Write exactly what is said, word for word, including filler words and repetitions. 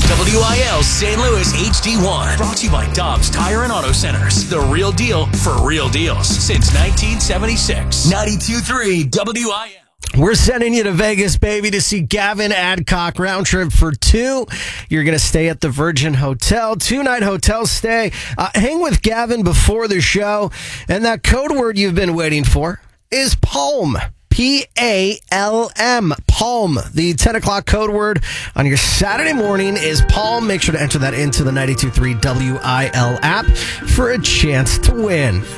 W I L Saint Louis H D one. Brought to you by Dobbs Tire and Auto Centers. The real deal for real deals since nineteen seventy-six. ninety-two point three W I L. We're sending you to Vegas, baby, to see Gavin Adcock. Round trip for two. You're going to stay at the Virgin Hotel. Two-night hotel stay. Uh, hang with Gavin before the show. And that code word you've been waiting for is Palm. P A L M. Palm. The ten o'clock code word on your Saturday morning is Palm. Make sure to enter that into the ninety-two point three W I L app for a chance to win.